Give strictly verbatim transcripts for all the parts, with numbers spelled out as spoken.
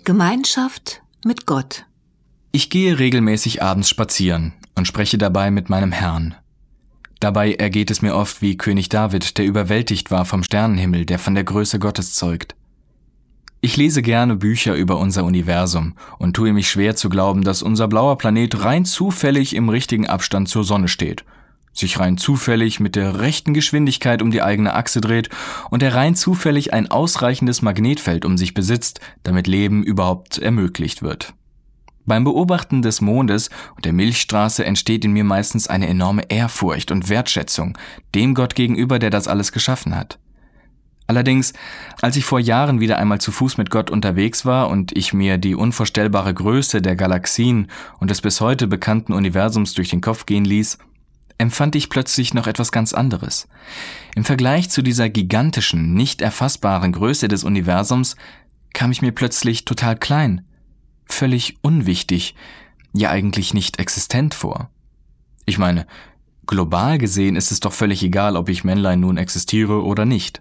Gemeinschaft mit Gott. Ich gehe regelmäßig abends spazieren und spreche dabei mit meinem Herrn. Dabei ergeht es mir oft wie König David, der überwältigt war vom Sternenhimmel, der von der Größe Gottes zeugt. Ich lese gerne Bücher über unser Universum und tue mich schwer zu glauben, dass unser blauer Planet rein zufällig im richtigen Abstand zur Sonne steht, sich rein zufällig mit der rechten Geschwindigkeit um die eigene Achse dreht und er rein zufällig ein ausreichendes Magnetfeld um sich besitzt, damit Leben überhaupt ermöglicht wird. Beim Beobachten des Mondes und der Milchstraße entsteht in mir meistens eine enorme Ehrfurcht und Wertschätzung dem Gott gegenüber, der das alles geschaffen hat. Allerdings, als ich vor Jahren wieder einmal zu Fuß mit Gott unterwegs war und ich mir die unvorstellbare Größe der Galaxien und des bis heute bekannten Universums durch den Kopf gehen ließ, empfand ich plötzlich noch etwas ganz anderes. Im Vergleich zu dieser gigantischen, nicht erfassbaren Größe des Universums kam ich mir plötzlich total klein, völlig unwichtig, ja eigentlich nicht existent vor. Ich meine, global gesehen ist es doch völlig egal, ob ich Männlein nun existiere oder nicht.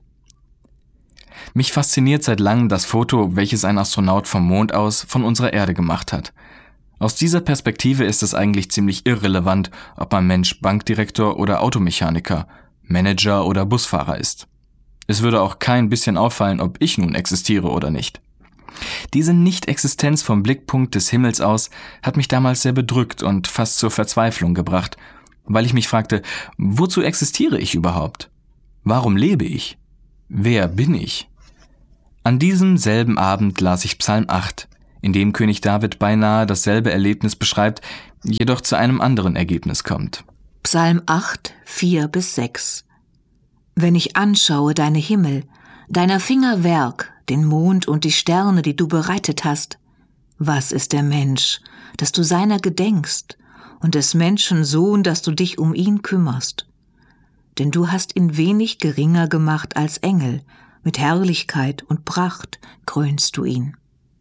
Mich fasziniert seit langem das Foto, welches ein Astronaut vom Mond aus von unserer Erde gemacht hat. Aus dieser Perspektive ist es eigentlich ziemlich irrelevant, ob ein Mensch Bankdirektor oder Automechaniker, Manager oder Busfahrer ist. Es würde auch kein bisschen auffallen, ob ich nun existiere oder nicht. Diese Nicht-Existenz vom Blickpunkt des Himmels aus hat mich damals sehr bedrückt und fast zur Verzweiflung gebracht, weil ich mich fragte, wozu existiere ich überhaupt? Warum lebe ich? Wer bin ich? An diesem selben Abend las ich Psalm acht, in dem König David beinahe dasselbe Erlebnis beschreibt, jedoch zu einem anderen Ergebnis kommt. Psalm acht, vier bis sechs. Wenn ich anschaue deine Himmel, deiner Finger Werk, den Mond und die Sterne, die du bereitet hast, was ist der Mensch, dass du seiner gedenkst, und des Menschen Sohn, dass du dich um ihn kümmerst? Denn du hast ihn wenig geringer gemacht als Engel, mit Herrlichkeit und Pracht krönst du ihn.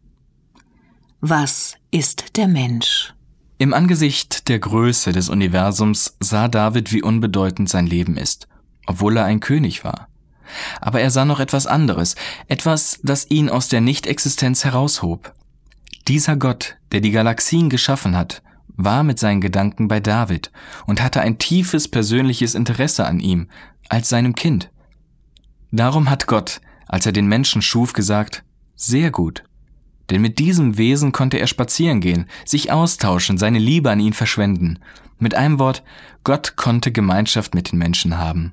Was ist der Mensch? Im Angesicht der Größe des Universums sah David, wie unbedeutend sein Leben ist, obwohl er ein König war. Aber er sah noch etwas anderes, etwas, das ihn aus der Nicht-Existenz heraushob. Dieser Gott, der die Galaxien geschaffen hat, war mit seinen Gedanken bei David und hatte ein tiefes persönliches Interesse an ihm, als seinem Kind. Darum hat Gott, als er den Menschen schuf, gesagt, sehr gut. Denn mit diesem Wesen konnte er spazieren gehen, sich austauschen, seine Liebe an ihn verschwenden. Mit einem Wort, Gott konnte Gemeinschaft mit den Menschen haben.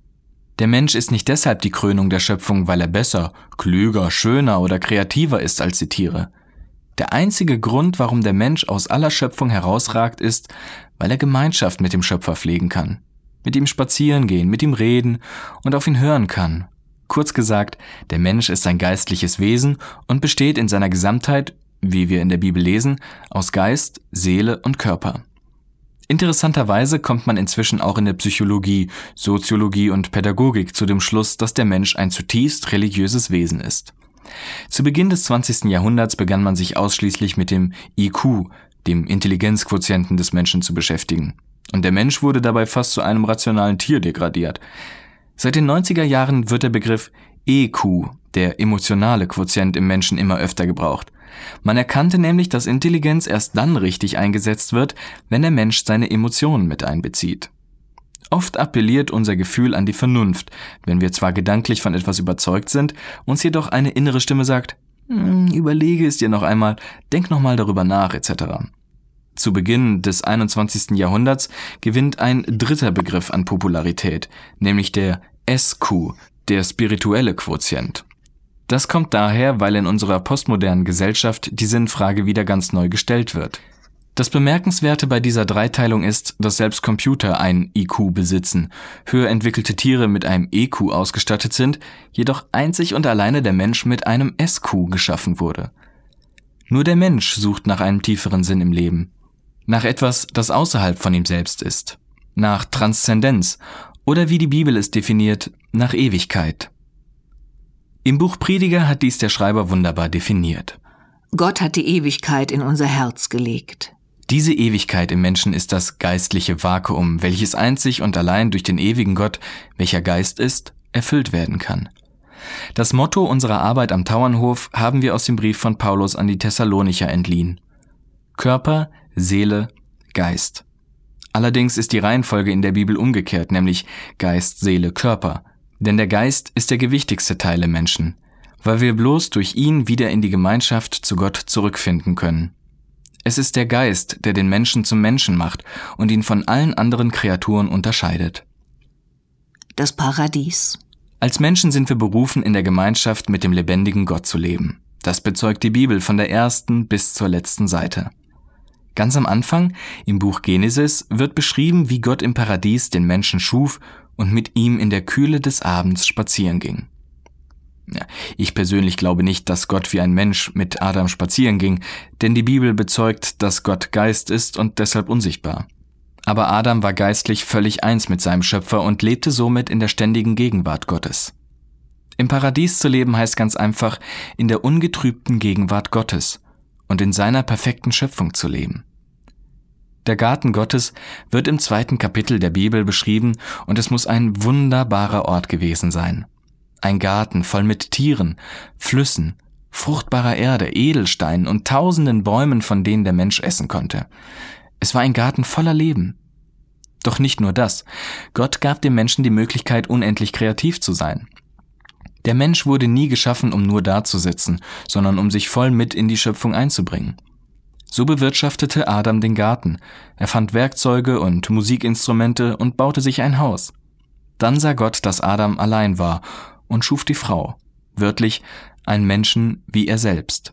Der Mensch ist nicht deshalb die Krönung der Schöpfung, weil er besser, klüger, schöner oder kreativer ist als die Tiere. Der einzige Grund, warum der Mensch aus aller Schöpfung herausragt, ist, weil er Gemeinschaft mit dem Schöpfer pflegen kann, mit ihm spazieren gehen, mit ihm reden und auf ihn hören kann. Kurz gesagt, der Mensch ist ein geistliches Wesen und besteht in seiner Gesamtheit, wie wir in der Bibel lesen, aus Geist, Seele und Körper. Interessanterweise kommt man inzwischen auch in der Psychologie, Soziologie und Pädagogik zu dem Schluss, dass der Mensch ein zutiefst religiöses Wesen ist. Zu Beginn des zwanzigsten Jahrhunderts begann man sich ausschließlich mit dem I Q, dem Intelligenzquotienten des Menschen, zu beschäftigen. Und der Mensch wurde dabei fast zu einem rationalen Tier degradiert. Seit den neunziger Jahren wird der Begriff E Q, der emotionale Quotient im Menschen, immer öfter gebraucht. Man erkannte nämlich, dass Intelligenz erst dann richtig eingesetzt wird, wenn der Mensch seine Emotionen mit einbezieht. Oft appelliert unser Gefühl an die Vernunft, wenn wir zwar gedanklich von etwas überzeugt sind, uns jedoch eine innere Stimme sagt, hm, überlege es dir noch einmal, denk noch mal darüber nach, et cetera. Zu Beginn des einundzwanzigsten Jahrhunderts gewinnt ein dritter Begriff an Popularität, nämlich der S Q, der spirituelle Quotient. Das kommt daher, weil in unserer postmodernen Gesellschaft die Sinnfrage wieder ganz neu gestellt wird. Das Bemerkenswerte bei dieser Dreiteilung ist, dass selbst Computer einen I Q besitzen, höher entwickelte Tiere mit einem E Q ausgestattet sind, jedoch einzig und alleine der Mensch mit einem S Q geschaffen wurde. Nur der Mensch sucht nach einem tieferen Sinn im Leben, nach etwas, das außerhalb von ihm selbst ist, nach Transzendenz oder wie die Bibel es definiert, nach Ewigkeit. Im Buch Prediger hat dies der Schreiber wunderbar definiert. Gott hat die Ewigkeit in unser Herz gelegt. Diese Ewigkeit im Menschen ist das geistliche Vakuum, welches einzig und allein durch den ewigen Gott, welcher Geist ist, erfüllt werden kann. Das Motto unserer Arbeit am Tauernhof haben wir aus dem Brief von Paulus an die Thessalonicher entliehen. Körper, Seele, Geist. Allerdings ist die Reihenfolge in der Bibel umgekehrt, nämlich Geist, Seele, Körper. Denn der Geist ist der gewichtigste Teil im Menschen, weil wir bloß durch ihn wieder in die Gemeinschaft zu Gott zurückfinden können. Es ist der Geist, der den Menschen zum Menschen macht und ihn von allen anderen Kreaturen unterscheidet. Das Paradies. Als Menschen sind wir berufen, in der Gemeinschaft mit dem lebendigen Gott zu leben. Das bezeugt die Bibel von der ersten bis zur letzten Seite. Ganz am Anfang, im Buch Genesis, wird beschrieben, wie Gott im Paradies den Menschen schuf und mit ihm in der Kühle des Abends spazieren ging. Ja, ich persönlich glaube nicht, dass Gott wie ein Mensch mit Adam spazieren ging, denn die Bibel bezeugt, dass Gott Geist ist und deshalb unsichtbar. Aber Adam war geistlich völlig eins mit seinem Schöpfer und lebte somit in der ständigen Gegenwart Gottes. Im Paradies zu leben heißt ganz einfach, in der ungetrübten Gegenwart Gottes und in seiner perfekten Schöpfung zu leben. Der Garten Gottes wird im zweiten Kapitel der Bibel beschrieben und es muss ein wunderbarer Ort gewesen sein. Ein Garten voll mit Tieren, Flüssen, fruchtbarer Erde, Edelsteinen und tausenden Bäumen, von denen der Mensch essen konnte. Es war ein Garten voller Leben. Doch nicht nur das. Gott gab dem Menschen die Möglichkeit, unendlich kreativ zu sein. Der Mensch wurde nie geschaffen, um nur dazusitzen, sondern um sich voll mit in die Schöpfung einzubringen. So bewirtschaftete Adam den Garten. Er fand Werkzeuge und Musikinstrumente und baute sich ein Haus. Dann sah Gott, dass Adam allein war und schuf die Frau, wörtlich einen Menschen wie er selbst.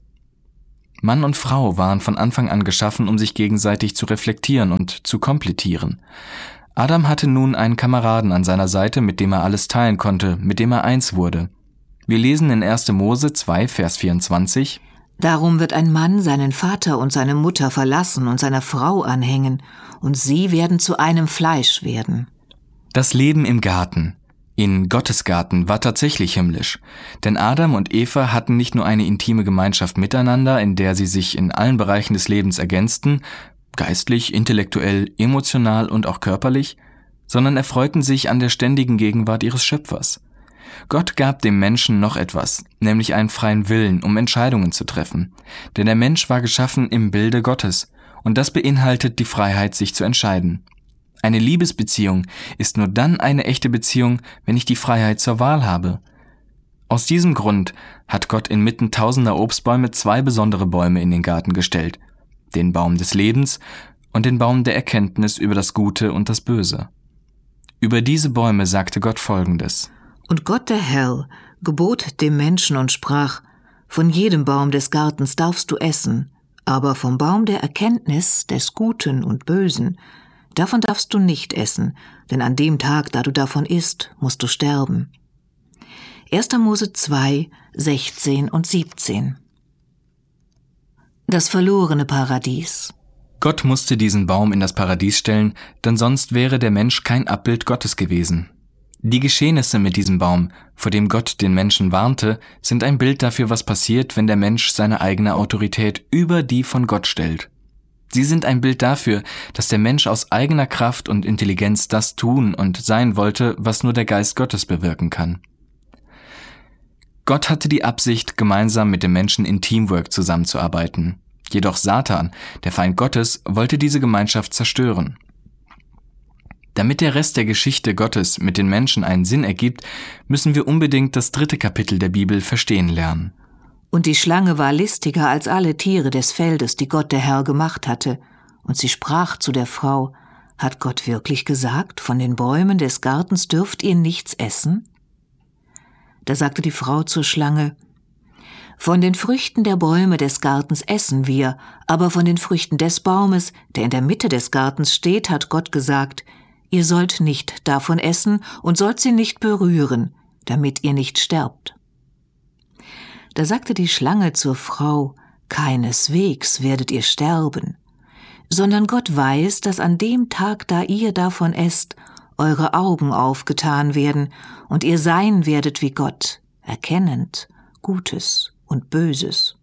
Mann und Frau waren von Anfang an geschaffen, um sich gegenseitig zu reflektieren und zu komplettieren. Adam hatte nun einen Kameraden an seiner Seite, mit dem er alles teilen konnte, mit dem er eins wurde. Wir lesen in erster Mose zwei, Vers vierundzwanzig: Darum wird ein Mann seinen Vater und seine Mutter verlassen und seiner Frau anhängen, und sie werden zu einem Fleisch werden. Das Leben im Garten, in Gottes Garten, war tatsächlich himmlisch. Denn Adam und Eva hatten nicht nur eine intime Gemeinschaft miteinander, in der sie sich in allen Bereichen des Lebens ergänzten, geistlich, intellektuell, emotional und auch körperlich, sondern erfreuten sich an der ständigen Gegenwart ihres Schöpfers. Gott gab dem Menschen noch etwas, nämlich einen freien Willen, um Entscheidungen zu treffen. Denn der Mensch war geschaffen im Bilde Gottes, und das beinhaltet die Freiheit, sich zu entscheiden. Eine Liebesbeziehung ist nur dann eine echte Beziehung, wenn ich die Freiheit zur Wahl habe. Aus diesem Grund hat Gott inmitten tausender Obstbäume zwei besondere Bäume in den Garten gestellt: den Baum des Lebens und den Baum der Erkenntnis über das Gute und das Böse. Über diese Bäume sagte Gott Folgendes: Und Gott der Herr gebot dem Menschen und sprach: Von jedem Baum des Gartens darfst du essen, aber vom Baum der Erkenntnis des Guten und Bösen, davon darfst du nicht essen, denn an dem Tag, da du davon isst, musst du sterben. erster Mose zwei, sechzehn und siebzehn. Das verlorene Paradies. Gott musste diesen Baum in das Paradies stellen, denn sonst wäre der Mensch kein Abbild Gottes gewesen. Die Geschehnisse mit diesem Baum, vor dem Gott den Menschen warnte, sind ein Bild dafür, was passiert, wenn der Mensch seine eigene Autorität über die von Gott stellt. Sie sind ein Bild dafür, dass der Mensch aus eigener Kraft und Intelligenz das tun und sein wollte, was nur der Geist Gottes bewirken kann. Gott hatte die Absicht, gemeinsam mit dem Menschen in Teamwork zusammenzuarbeiten. Jedoch Satan, der Feind Gottes, wollte diese Gemeinschaft zerstören. Damit der Rest der Geschichte Gottes mit den Menschen einen Sinn ergibt, müssen wir unbedingt das dritte Kapitel der Bibel verstehen lernen. Und die Schlange war listiger als alle Tiere des Feldes, die Gott der Herr gemacht hatte. Und sie sprach zu der Frau: Hat Gott wirklich gesagt, von den Bäumen des Gartens dürft ihr nichts essen? Da sagte die Frau zur Schlange: Von den Früchten der Bäume des Gartens essen wir, aber von den Früchten des Baumes, der in der Mitte des Gartens steht, hat Gott gesagt: Ihr sollt nicht davon essen und sollt sie nicht berühren, damit ihr nicht sterbt. Da sagte die Schlange zur Frau: Keineswegs werdet ihr sterben, sondern Gott weiß, dass an dem Tag, da ihr davon esst, eure Augen aufgetan werden und ihr sein werdet wie Gott, erkennend Gutes und Böses.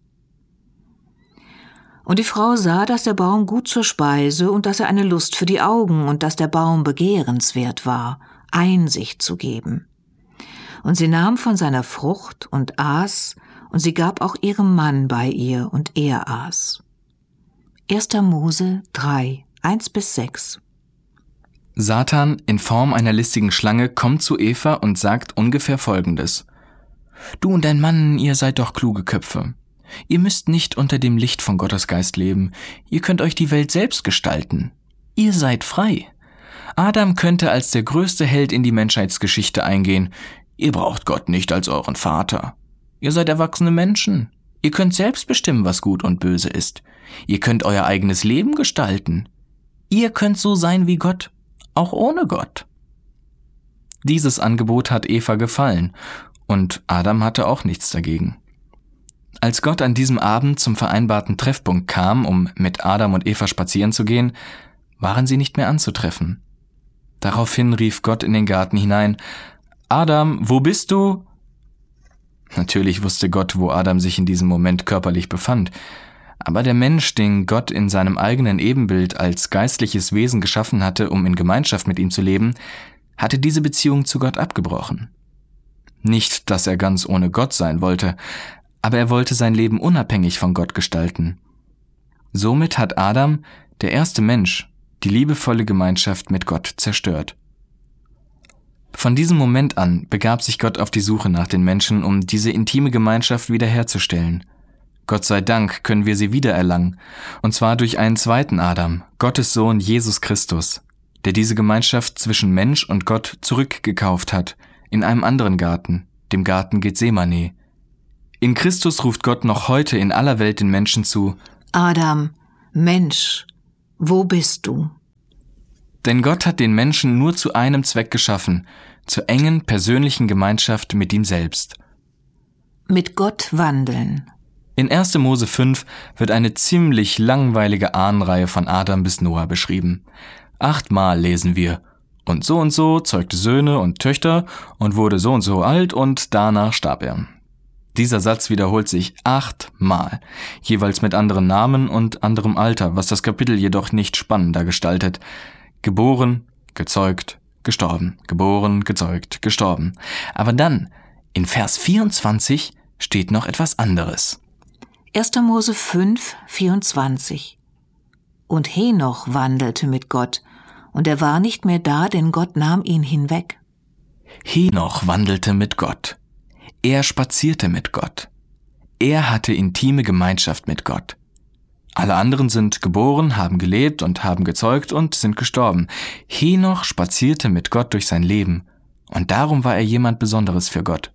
Und die Frau sah, dass der Baum gut zur Speise und dass er eine Lust für die Augen und dass der Baum begehrenswert war, Einsicht zu geben. Und sie nahm von seiner Frucht und aß, und sie gab auch ihrem Mann bei ihr, und er aß. erster Mose drei, eins bis sechs. Satan in Form einer listigen Schlange kommt zu Eva und sagt ungefähr Folgendes: Du und dein Mann, ihr seid doch kluge Köpfe. Ihr müsst nicht unter dem Licht von Gottes Geist leben. Ihr könnt euch die Welt selbst gestalten. Ihr seid frei. Adam könnte als der größte Held in die Menschheitsgeschichte eingehen. Ihr braucht Gott nicht als euren Vater. Ihr seid erwachsene Menschen. Ihr könnt selbst bestimmen, was gut und böse ist. Ihr könnt euer eigenes Leben gestalten. Ihr könnt so sein wie Gott, auch ohne Gott. Dieses Angebot hat Eva gefallen, und Adam hatte auch nichts dagegen. Als Gott an diesem Abend zum vereinbarten Treffpunkt kam, um mit Adam und Eva spazieren zu gehen, waren sie nicht mehr anzutreffen. Daraufhin rief Gott in den Garten hinein: Adam, wo bist du? Natürlich wusste Gott, wo Adam sich in diesem Moment körperlich befand, aber der Mensch, den Gott in seinem eigenen Ebenbild als geistliches Wesen geschaffen hatte, um in Gemeinschaft mit ihm zu leben, hatte diese Beziehung zu Gott abgebrochen. Nicht, dass er ganz ohne Gott sein wollte, aber er wollte sein Leben unabhängig von Gott gestalten. Somit hat Adam, der erste Mensch, die liebevolle Gemeinschaft mit Gott zerstört. Von diesem Moment an begab sich Gott auf die Suche nach den Menschen, um diese intime Gemeinschaft wiederherzustellen. Gott sei Dank können wir sie wiedererlangen, und zwar durch einen zweiten Adam, Gottes Sohn Jesus Christus, der diese Gemeinschaft zwischen Mensch und Gott zurückgekauft hat, in einem anderen Garten, dem Garten Gethsemane. In Christus ruft Gott noch heute in aller Welt den Menschen zu: Adam, Mensch, wo bist du? Denn Gott hat den Menschen nur zu einem Zweck geschaffen, zur engen persönlichen Gemeinschaft mit ihm selbst. Mit Gott wandeln. In erster Mose fünf wird eine ziemlich langweilige Ahnenreihe von Adam bis Noah beschrieben. Achtmal lesen wir: Und so und so zeugte Söhne und Töchter und wurde so und so alt und danach starb er. Dieser Satz wiederholt sich achtmal, jeweils mit anderen Namen und anderem Alter, was das Kapitel jedoch nicht spannender gestaltet. Geboren, gezeugt, gestorben, geboren, gezeugt, gestorben. Aber dann, in Vers vierundzwanzig, steht noch etwas anderes. erster Mose fünf, vierundzwanzig. Und Henoch wandelte mit Gott, und er war nicht mehr da, denn Gott nahm ihn hinweg. Henoch wandelte mit Gott. Er spazierte mit Gott. Er hatte intime Gemeinschaft mit Gott. Alle anderen sind geboren, haben gelebt und haben gezeugt und sind gestorben. Henoch spazierte mit Gott durch sein Leben, und darum war er jemand Besonderes für Gott.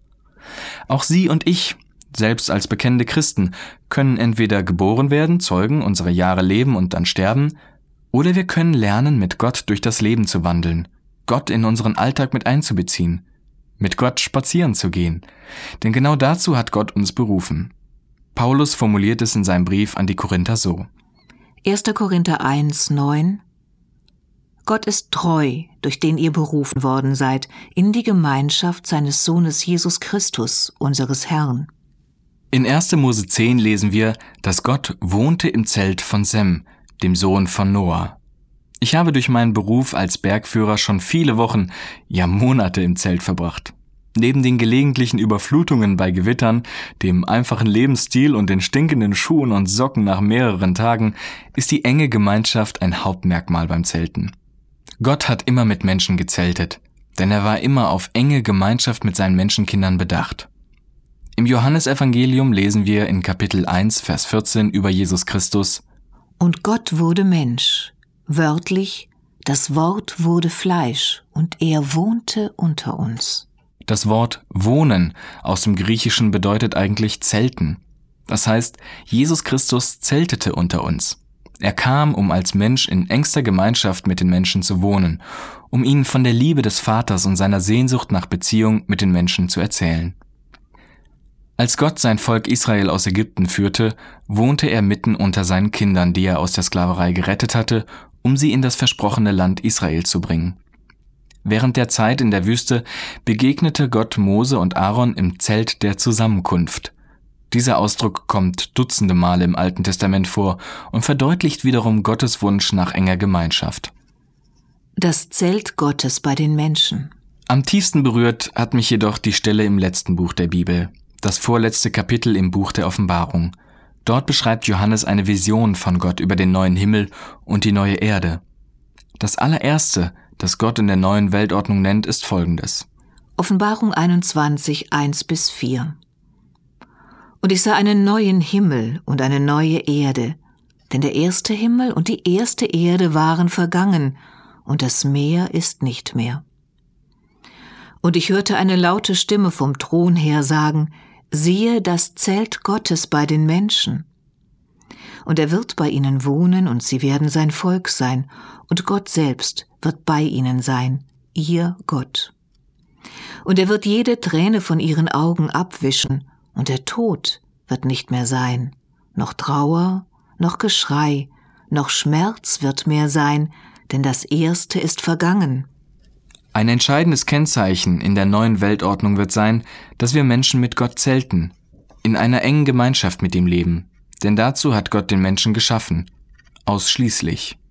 Auch Sie und ich, selbst als bekennende Christen, können entweder geboren werden, zeugen, unsere Jahre leben und dann sterben, oder wir können lernen, mit Gott durch das Leben zu wandeln, Gott in unseren Alltag mit einzubeziehen, mit Gott spazieren zu gehen. Denn genau dazu hat Gott uns berufen. Paulus formuliert es in seinem Brief an die Korinther so. erster Korinther eins, neun. Gott ist treu, durch den ihr berufen worden seid, in die Gemeinschaft seines Sohnes Jesus Christus, unseres Herrn. In erster Mose zehn lesen wir, dass Gott wohnte im Zelt von Sem, dem Sohn von Noah. Ich habe durch meinen Beruf als Bergführer schon viele Wochen, ja Monate im Zelt verbracht. Neben den gelegentlichen Überflutungen bei Gewittern, dem einfachen Lebensstil und den stinkenden Schuhen und Socken nach mehreren Tagen ist die enge Gemeinschaft ein Hauptmerkmal beim Zelten. Gott hat immer mit Menschen gezeltet, denn er war immer auf enge Gemeinschaft mit seinen Menschenkindern bedacht. Im Johannesevangelium lesen wir in Kapitel eins, Vers vierzehn über Jesus Christus: Und Gott wurde Mensch, wörtlich, das Wort wurde Fleisch, und er wohnte unter uns. Das Wort wohnen aus dem Griechischen bedeutet eigentlich zelten. Das heißt, Jesus Christus zeltete unter uns. Er kam, um als Mensch in engster Gemeinschaft mit den Menschen zu wohnen, um ihnen von der Liebe des Vaters und seiner Sehnsucht nach Beziehung mit den Menschen zu erzählen. Als Gott sein Volk Israel aus Ägypten führte, wohnte er mitten unter seinen Kindern, die er aus der Sklaverei gerettet hatte, um sie in das versprochene Land Israel zu bringen. Während der Zeit in der Wüste begegnete Gott Mose und Aaron im Zelt der Zusammenkunft. Dieser Ausdruck kommt dutzende Male im Alten Testament vor und verdeutlicht wiederum Gottes Wunsch nach enger Gemeinschaft. Das Zelt Gottes bei den Menschen. Am tiefsten berührt hat mich jedoch die Stelle im letzten Buch der Bibel, das vorletzte Kapitel im Buch der Offenbarung. Dort beschreibt Johannes eine Vision von Gott über den neuen Himmel und die neue Erde. Das allererste, das Gott in der neuen Weltordnung nennt, ist folgendes. Offenbarung einundzwanzig, eins bis vier. Und ich sah einen neuen Himmel und eine neue Erde, denn der erste Himmel und die erste Erde waren vergangen, und das Meer ist nicht mehr. Und ich hörte eine laute Stimme vom Thron her sagen, siehe das Zelt Gottes bei den Menschen. Und er wird bei ihnen wohnen, und sie werden sein Volk sein, und Gott selbst wird bei ihnen sein, ihr Gott. Und er wird jede Träne von ihren Augen abwischen, und der Tod wird nicht mehr sein, noch Trauer, noch Geschrei, noch Schmerz wird mehr sein, denn das Erste ist vergangen. Ein entscheidendes Kennzeichen in der neuen Weltordnung wird sein, dass wir Menschen mit Gott zelten, in einer engen Gemeinschaft mit ihm leben, denn dazu hat Gott den Menschen geschaffen, ausschließlich.